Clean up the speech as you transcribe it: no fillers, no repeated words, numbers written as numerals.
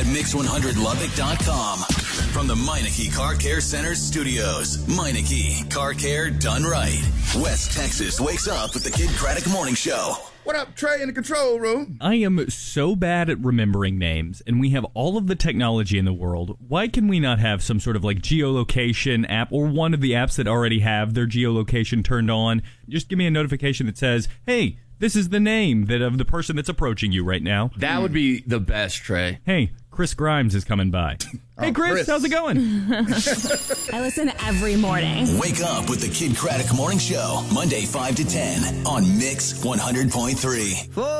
at Mix100Lubbock.com. From the Meineke Car Care Center studios, Meineke Car Care done right. West Texas wakes up with the Kid Craddock Morning Show. What up, Trey, in the control room? I am so bad at remembering names, and we have all of the technology in the world. Why can we not have some sort of like geolocation app or one of the apps that already have their geolocation turned on? Just give me a notification that says, hey, this is the name of the person that's approaching you right now. That would be the best, Trey. Hey, Chris Grimes is coming by. Hey, Chris, how's it going? I listen every morning. Wake up with the Kid Craddock Morning Show, Monday 5 to 10 on Mix 100.3.